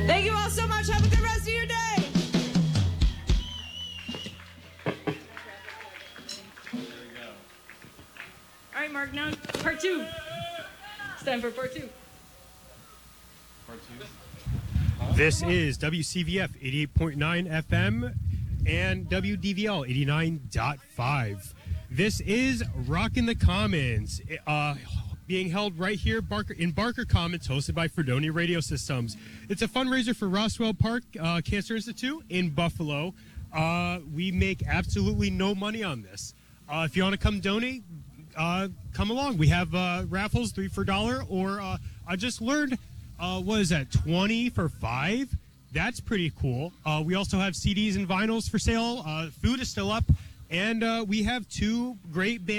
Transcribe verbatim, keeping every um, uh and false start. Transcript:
Thank you all so much. Have a good rest of your day. All right, Mark, now part two. It's time for part two. Part two. This is W C V F eighty-eight point nine F M and W D V L eighty-nine point five. This is Rockin' the Commons, uh, being held right here Barker, in Barker Commons, hosted by Fredonia Radio Systems. It's a fundraiser for Roswell Park uh, Cancer Institute in Buffalo. Uh, we make absolutely no money on this. Uh, if you want to come donate, uh, come along. We have uh, raffles, three for a dollar, or uh, I just learned, uh, what is that, twenty for five? That's pretty cool. Uh, we also have C Ds and vinyls for sale. Uh, food is still up. And uh, we have two great bands.